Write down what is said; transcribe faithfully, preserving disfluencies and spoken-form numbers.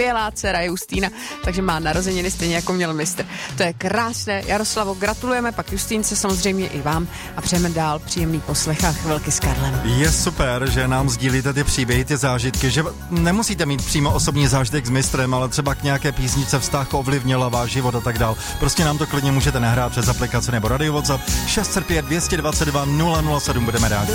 skvělá dcera Justýna, takže má narozeniny stejně jako měl mistr. To je krásné. Jaroslavo, gratulujeme, pak Justýnce samozřejmě i vám a přejeme dál příjemný poslech a chvilky s Karlem. Je super, že nám sdílíte ty příběhy, ty zážitky, že nemusíte mít přímo osobní zážitek s mistrem, ale třeba k nějaké písničce vztah ovlivnila váš život a tak dál. Prostě nám to klidně můžete nahrát přes aplikaci nebo Radio WhatsApp šest set pět, dvě stě dvacet dva, nula nula sedm, budeme rádi.